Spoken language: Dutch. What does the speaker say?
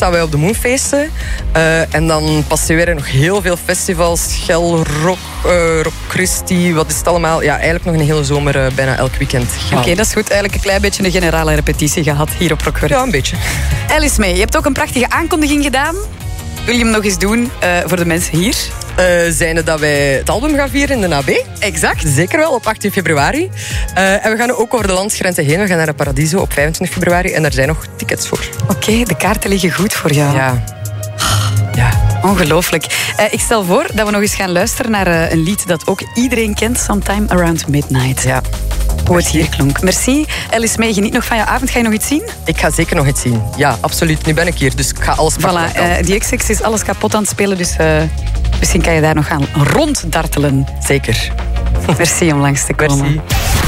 staan wij op de Moonfeesten. En dan passeren nog heel veel festivals. Schel, Rock, Rock Christie, wat is het allemaal? Ja, eigenlijk nog een hele zomer, bijna elk weekend. Oké, dat is goed. Eigenlijk een klein beetje een generale repetitie gehad hier op Rockwerk. Ja, een beetje. Alice May, je hebt ook een prachtige aankondiging gedaan. Wil je hem nog eens doen voor de mensen hier? Zijnde dat wij het album gaan vieren in de AB. Exact. Zeker wel, op 18 februari. En we gaan ook over de landsgrenzen heen. We gaan naar de Paradiso op 25 februari. En daar zijn nog tickets voor. Oké, de kaarten liggen goed voor jou. Ja. Ongelooflijk. Ik stel voor dat we nog eens gaan luisteren naar een lied dat ook iedereen kent. Sometime Around Midnight. Ja. Hoe het hier klonk. Merci. Alice May, geniet nog van je avond. Ga je nog iets zien? Ik ga zeker nog iets zien. Ja, absoluut. Nu ben ik hier, dus ik ga alles pakken. Voilà, die XX is alles kapot aan het spelen, dus misschien kan je daar nog gaan ronddartelen. Zeker. Merci om langs te komen. Merci.